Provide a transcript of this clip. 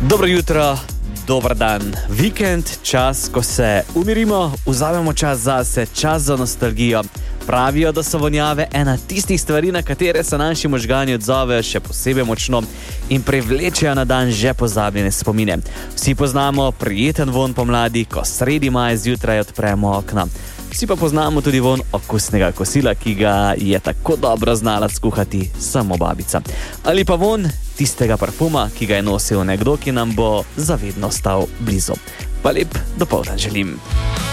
Dobro jutro, dober dan. Vikend, čas, ko se umirimo, vzamemo čas zase, čas za nostalgijo. Pravijo, da so vonjave ena tistih stvari, na katere se naši možgani odzovejo še posebej močno in privlečejo na dan že pozabljene spomine. Vsi poznamo prijeten vonj pomladi, ko sredi maja zjutraj odpremo okna. Vsi pa poznamo tudi vonj okusnega kosila, ki ga je tako dobro znala skuhati samo babica. Ali pa vonj tistega parfuma, ki ga je nosil nekdo, ki nam bo zavedno stal blizu. Pa lep dopoldan želim.